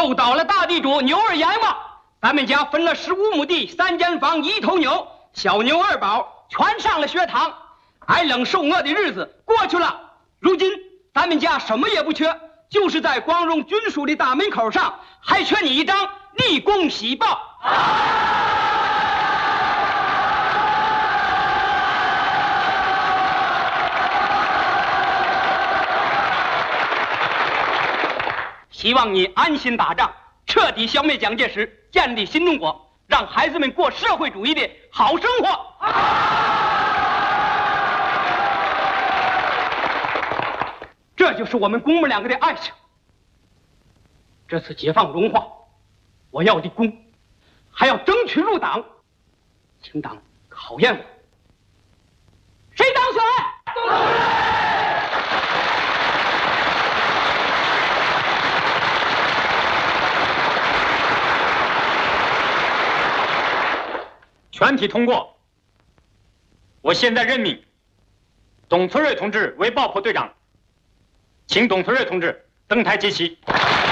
奏倒了大地主牛二阎王，咱们家分了15亩地，3间房，1头牛，小牛2宝全上了学堂。挨冷受饿的日子过去了，如今咱们家什么也不缺，就是在光荣军属的大门口上还缺你一张立功喜报。希望你安心打仗，彻底消灭蒋介石，建立新中国，让孩子们过社会主义的好生活。这就是我们公母2个的爱情。这次解放荣化，我要的功，还要争取入党，请党考验我。谁当选？ 全体通过。我现在任命董存瑞同志为爆破队长，请董存瑞同志登台接旗。